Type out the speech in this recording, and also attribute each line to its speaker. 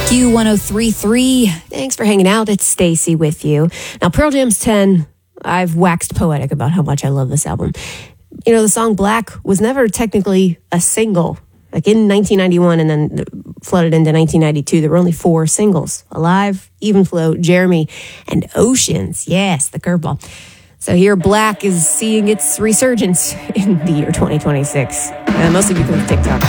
Speaker 1: Q1033. Thanks for hanging out. It's Stacy with you. Now, Pearl Jam's 10, I've waxed poetic about how much I love this album. You know, the song Black was never technically a single. Like in 1991 and then flooded into 1992, there were only 4 singles: Alive, Even Flow, Jeremy, and Oceans. Yes, the curveball. So here, Black is seeing its resurgence in the year 2026. Mostly because of TikTok.